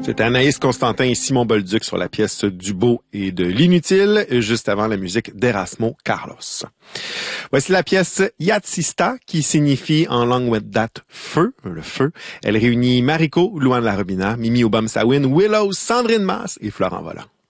C'était Anaïs Constantin et Simon Bolduc sur la pièce du beau et de l'inutile, juste avant la musique d'Erasmo Carlos. Voici la pièce Yatsista, qui signifie en langue Wendat feu, le feu. Elle réunit Mariko, Louane Larobina, Mimi Obama-Sawin, Willow, Sandrine Masse et Florent Volant.